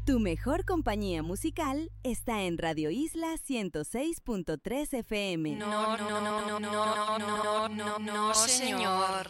Tu mejor compañía musical está en Radio Isla 106.3 FM. No, señor.